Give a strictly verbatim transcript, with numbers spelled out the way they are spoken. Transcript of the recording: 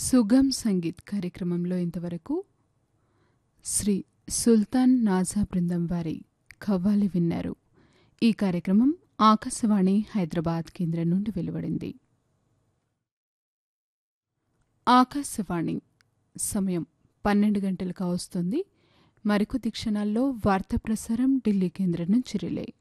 సుగమ్ సంగీత్ కార్యక్రమంలో ఇంతవరకు శ్రీ సుల్తాన్ నాజా బృందం వారి ఖవ్వాలి విన్నారు. ఈ కార్యక్రమం ఆకాశవాణి హైదరాబాద్ కేంద్రం నుండి వెలువడింది. ఆకాశవాణి సమయం పన్నెండు గంటలు కావస్తుంది. మరికొద్ది క్షణాల్లో వార్తా ప్రసారం ఢిల్లీ కేంద్రం నుంచి రిలే.